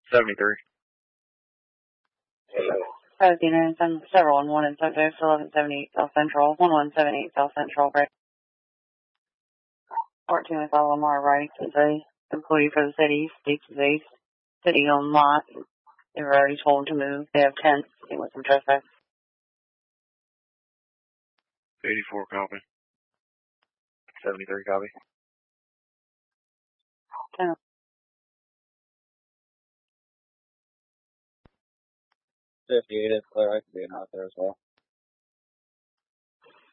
73. Units and several on 1 and subjects, 1178 South Central, 1178 South Central, right? 14 with Lamar Wright is a employee for the city, states is a city-owned lot. They were already told to move. They have tents, with some trespass. 84 copy. 73 copy. 10. 58 is clear. I could be out there as well.